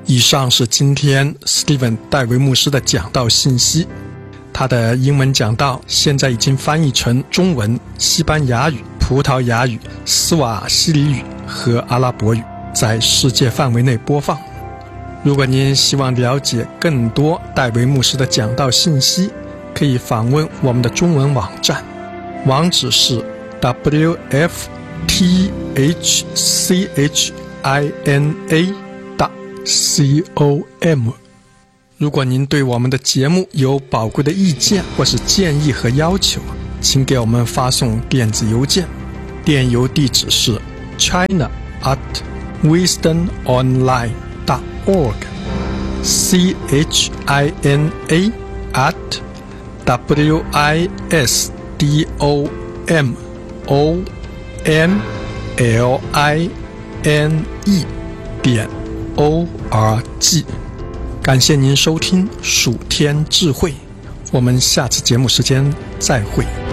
以上是今天 Steven 戴维牧师的讲道信息。他的英文讲道现在已经翻译成中文、西班牙语、葡萄牙语、斯瓦希里语和阿拉伯语，在世界范围内播放。如果您希望了解更多戴维牧师的讲道信息，可以访问我们的中文网站，网址是 wfthchina.com。如果您对我们的节目有宝贵的意见或是建议和要求，请给我们发送电子邮件，电邮地址是 china@wisdomonline.org china@wisdomonline.org。感谢您收听蜀天智慧，我们下次节目时间再会。